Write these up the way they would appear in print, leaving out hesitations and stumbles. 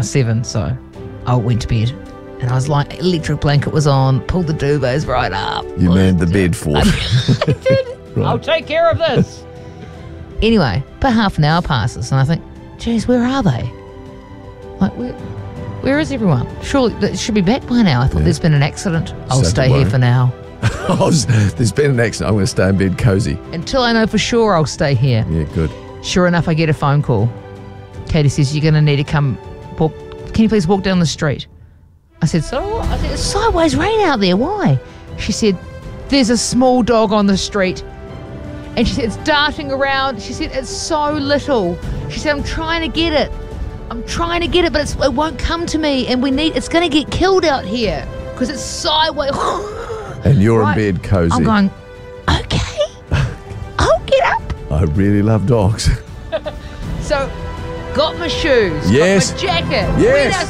7, so I went to bed. And I was like, electric blanket was on, pulled the duvets right up. You manned the bed for it. I did. Right. I'll take care of this. Anyway, but half an hour passes and I think, geez, where are they? Like, where is everyone? Surely they should be back by now. I thought there's been an accident. I'll stay here for now. There's been an accident. I'm going to stay in bed cozy. Until I know for sure I'll stay here. Yeah, good. Sure enough, I get a phone call. Katie says, you're going to need to come walk. Can you please walk down the street? I said, so what? I said, it's sideways rain out there. Why? She said, there's a small dog on the street. And she said, it's darting around. She said, it's so little. She said, I'm trying to get it. But it won't come to me. And it's going to get killed out here because it's sideways. And you're in bed cozy. I'm going, okay, I'll get up. I really love dogs. So, got my shoes, yes. got my jacket. Yes.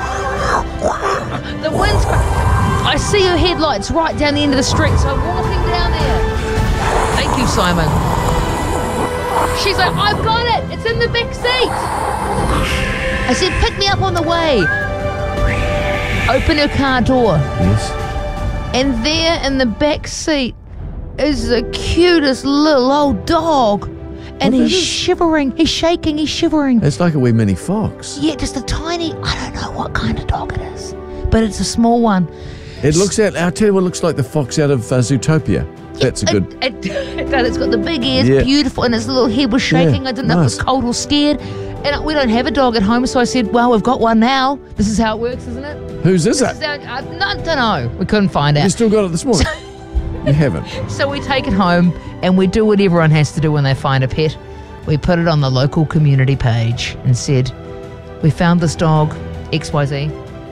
The wind's I see her headlights right down the end of the street, so I'm walking down there. Thank you, Simon. She's like, I've got it. It's in the back seat. I said, pick me up on the way. Open her car door. Yes. And there in the back seat is the cutest little old dog. And he's shivering. He's shaking. He's shivering. It's like a wee mini fox. Yeah, just a tiny, I don't know what kind of dog it is, but it's a small one. It looks out, I'll tell you what, it looks like the fox out of Zootopia. That's a good... It does. It's got the big ears, beautiful, and its little head was shaking. I didn't know if it was cold or scared. And we don't have a dog at home, so I said, well, we've got one now. This is how it works, isn't it? Whose is it? I don't know. We couldn't find out. You still got it this morning? You haven't. So we take it home, and we do what everyone has to do when they find a pet. We put it on the local community page and said, we found this dog, XYZ.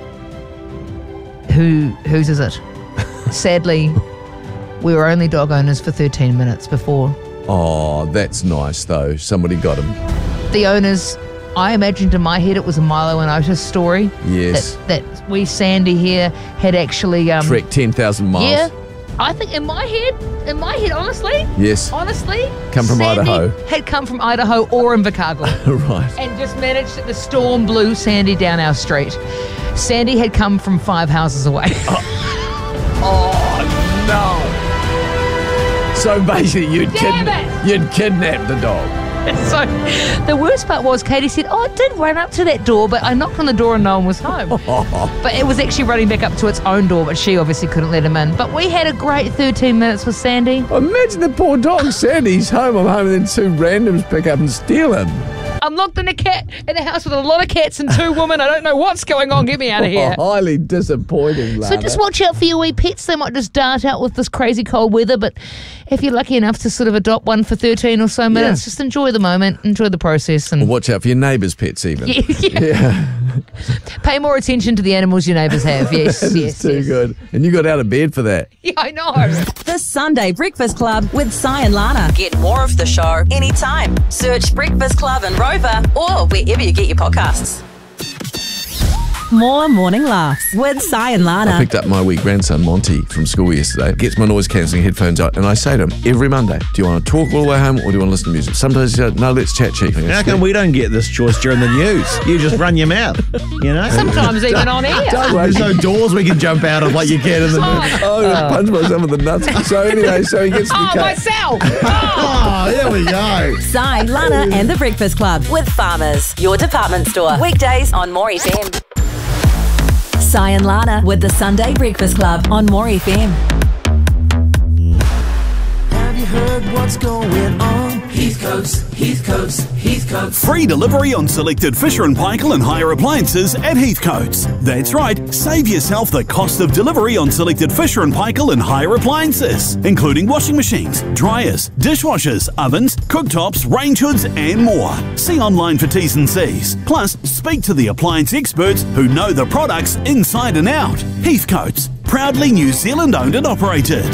Whose is it? Sadly, we were only dog owners for 13 minutes before. Oh, that's nice, though. Somebody got him. The owners, I imagined in my head it was a Milo and Otis story. Yes. That we, Sandy here, had actually... Trek 10,000 miles. Yeah. I think in my head, honestly. Yes. Honestly. Come from Sandy Idaho. Had come from Idaho or Invercargill. Right. And just managed that the storm blew Sandy down our street. Sandy had come from 5 houses away. Oh no. So basically you'd kidnapped the dog. So the worst part was Katie said, I did run up to that door, but I knocked on the door and no one was home. But it was actually running back up to its own door, but she obviously couldn't let him in. But we had a great 13 minutes with Sandy. Imagine the poor dog. Sandy's home, I'm home, and then 2 randoms pick up and steal him. I'm locked in a house with a lot of cats and 2 women. I don't know what's going on. Get me out of here. Highly disappointing, Lana. So just watch out for your wee pets. They might just dart out with this crazy cold weather, but if you're lucky enough to sort of adopt one for 13 or so minutes, just enjoy the moment, enjoy the process. And watch out for your neighbours' pets even. Yeah. Pay more attention to the animals your neighbours have. Yes, It's too good. And you got out of bed for that. Yeah, I know. The Sunday Breakfast Club with Si and Lana. Get more of the show anytime. Search Breakfast Club and Rover or wherever you get your podcasts. More morning laughs with Si and Lana. I picked up my wee grandson Monty from school yesterday. Gets my noise cancelling headphones out, and I say to him every Monday, "Do you want to talk all the way home, or do you want to listen to music?" Sometimes he says, "No, let's chat, Chief." How come we don't get this choice during the news? You just run your mouth, you know. Sometimes even on air. There's no doors we can jump out of like you can in the news. Oh, I punch myself in the nuts. So anyway, so he gets to the car. Myself. Oh, there we go. Si, Lana and the Breakfast Club with Farmers, your department store. Weekdays on More FM. Si and Lana with the Sunday Breakfast Club on More FM. Have you heard what's going on? Heathcote's. Free delivery on selected Fisher & Paykel and hire appliances at Heathcote's. That's right, save yourself the cost of delivery on selected Fisher & Paykel and hire appliances, including washing machines, dryers, dishwashers, ovens, cooktops, range hoods and more. See online for T's and C's. Plus, speak to the appliance experts who know the products inside and out. Heathcote's, proudly New Zealand owned and operated.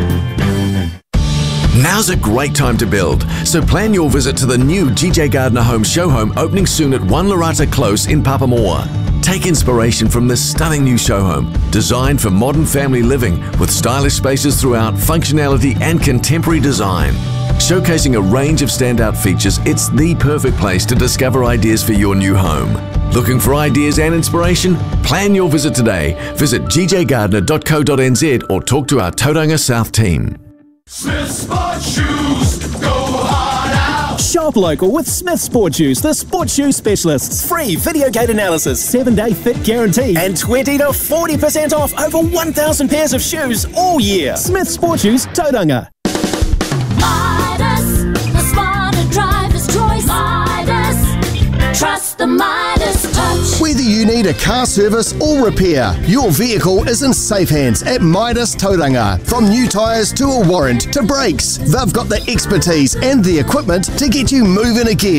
Now's a great time to build, so plan your visit to the new GJ Gardner Home Show Home opening soon at 1 Larata Close in Papamoa. Take inspiration from this stunning new show home, designed for modern family living with stylish spaces throughout, functionality and contemporary design. Showcasing a range of standout features, it's the perfect place to discover ideas for your new home. Looking for ideas and inspiration? Plan your visit today. Visit gjgardner.co.nz or talk to our Tauranga South team. Smith Sport Shoes, go hard out. Shop local with Smith Sport Shoes, the sports shoe specialists. Free video gate analysis, 7-day fit guarantee, and 20 to 40% off over 1,000 pairs of shoes all year. Smith Sport Shoes, Tauranga. Midas, the smarter driver's choice. Midas, trust the Midas touch. Whether you need a car service or repair, your vehicle is in safe hands at Midas Tauranga. From new tyres to a warrant to brakes, they've got the expertise and the equipment to get you moving again.